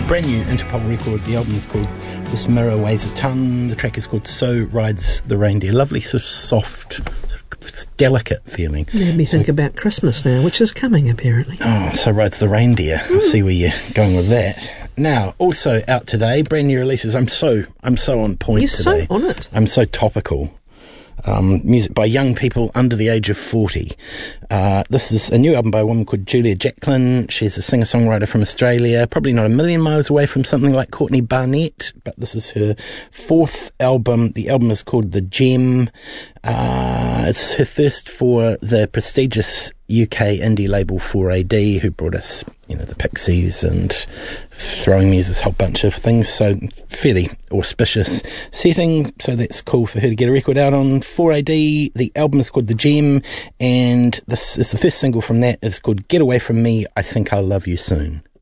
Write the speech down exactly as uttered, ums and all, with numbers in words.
brand new Interpol record. The album is called This Mirror Weighs a Ton. The track is called So Rides the Reindeer. Lovely sort of soft, delicate feeling. Made me think so, about Christmas now, which is coming apparently. Oh, So Rides the Reindeer. Mm. I see where you're going with that. Now, also out today, brand new releases. I'm so I'm so on point You're today. so on it. I'm so topical. Um, music by young people under the age of forty. Uh, this is a new album by a woman called Julia Jacklin. She's a singer-songwriter from Australia, probably not a million miles away from something like Courtney Barnett, but this is her fourth album. The album is called The Gem. Uh, it's her first for the prestigious U K indie label four A D, who brought us, you know, the Pixies and Throwing Muses, a whole bunch of things. So fairly auspicious setting. So that's cool for her to get a record out on four A D. The album is called The Gem, and this is the first single from that. It's called Get Away From Me, I Think I'll Love You Soon.